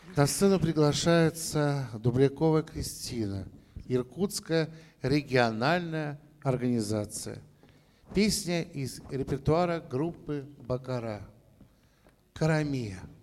На сцену приглашается Дублякова Кристина, Иркутская региональная организация. Песня из репертуара группы «Бакара» «Карамия».